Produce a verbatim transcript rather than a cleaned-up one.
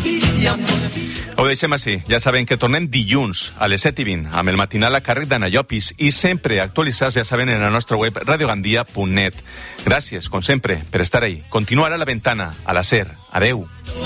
Ho deixem així. Ja saben que tornem dilluns a les set i vint amb el matinal a càrrec d'Anna Llopis i sempre actualitzats, ja saben, en la nostra web radiogandia punt net. Gràcies, com sempre, per estar ahí. Continua ara La Ventana, a la SER. Adeu.